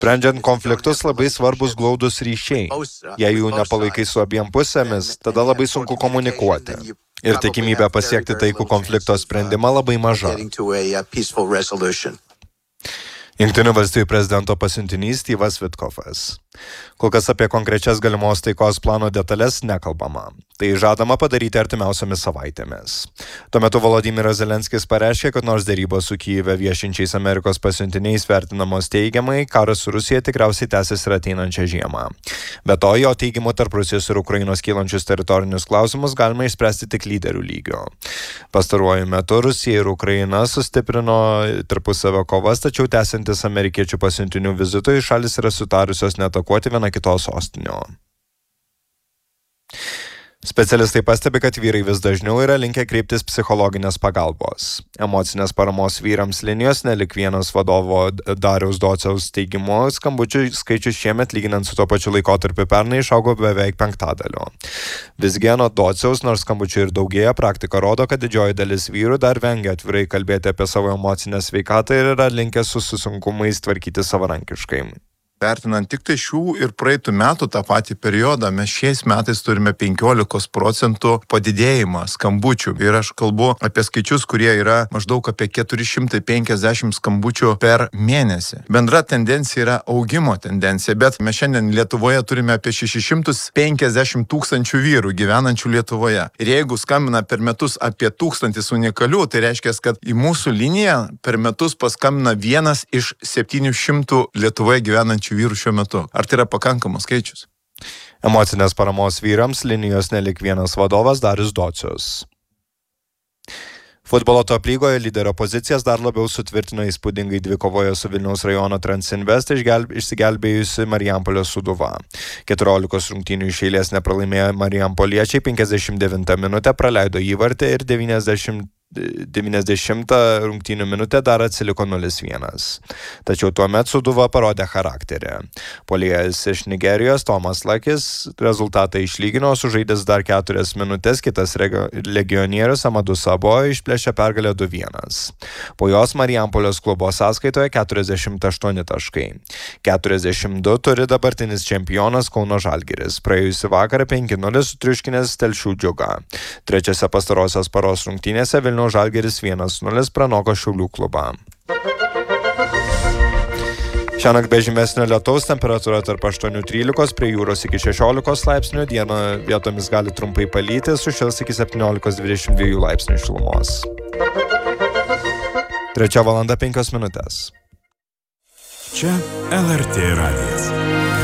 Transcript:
Sprendžiant konfliktus labai svarbus glaudus ryšiai. Jei jų nepalaikai su abiem pusėmis, tada labai sunku komunikuoti. Ir tikimybė pasiekti taikų konflikto sprendimą labai maža. Jungtinių valstijų prezidento pasiuntinys Steve'as Witkoffas. Kol kas apie konkrečias galimos taikos plano detalės nekalbama. Tai žadama padaryti artimiausiomis savaitėmis. Tuo metu Volodymyras Zelenskis pareiškė, kad nors dėrybos su Kyjive viešinčiais Amerikos pasiuntiniais vertinamos teigiamai, karas su Rusija tikriausiai tęsis ir ateinančią žiemą. Be to, jo teigimu tarp Rusijos ir Ukrainos kylančius teritorinius klausimus galima išspręsti tik lyderių lygio. Pastaruoju metu Rusija ir Ukraina sustiprino tarpusavio kovas, tačiau tęsiantis amerikiečių pasiuntinių vizitui šalis yra sutarusios neatakuoti viena kitos sostinių. Specialistai pastebi, kad vyrai vis dažniau yra linkę kreiptis psichologinės pagalbos. Emocinės paramos vyrams linijos nelik vienas vadovo Dariaus Dociaus teigimu, skambučių skaičius šiemet lyginant su tuo pačiu laikotarpiu pernai išaugo beveik 5%. Visgi anot Dociaus, nors skambučių ir daugėja, praktika rodo, kad didžioji dalis vyrų dar vengia atvirai kalbėti apie savo emocinę sveikatą ir yra linkę su sunkumais tvarkyti savarankiškai. Vertinant tik tai šių ir praeitų metų tą patį periodą, mes šiais metais turime 15% padidėjimą skambučių. Ir aš kalbu apie skaičius, kurie yra maždaug apie 450 skambučių per mėnesį. Bendra tendencija yra augimo tendencija, bet mes šiandien Lietuvoje turime apie 650 tūkstančių vyrų gyvenančių Lietuvoje. Ir jeigu skambina per metus apie 1000 unikalių, tai reiškia, kad į mūsų liniją per metus paskambina 1 iš 700 Lietuvoje gyvenančių vyrų šiuo metu. Ar tai yra pakankamas skaičius? Emocinės paramos vyrams linijos nelik vienas vadovas Darius Docius. Futbolo top lygoje lyderio pozicijas dar labiau sutvirtino įspūdingai dvikovoje su Vilniaus rajono Transinvest išsigelbėjusi Marijampolės Sūduva. 14 rungtynių iš eilės nepralaimėjo Marijampoliečiai, 59 minutę praleido įvartį ir 90 rungtynių minutę dar atsiliko 0-1. Tačiau tuomet Sūduva parodė charakterį. Puolėjas iš Nigerijos Tomas Lakis rezultatą išlygino, sužaidęs dar 4 minutės, kitas legionierius Amadou Sabo išplėšė pergalę 2-1. Po jos Marijampolios klubo sąskaitoje 48 taškai. 42 turi dabartinis čempionas Kauno Žalgiris. Praėjusį vakarą 5-0 sutriuškinęs Telšių Džiugą. Trečiose pastarosios paros rungtynėse Vilniaus Žalgiris 1-0 pranoko Šiaulių klubą. Šiąnakt be žymesnio lietaus, temperatūra tarp 8-13, prie jūros iki 16 laipsnių, dieną vietomis gali trumpai palyti, sušils iki 17-22 laipsnių šilumos. 3:05. Čia LRT radijas.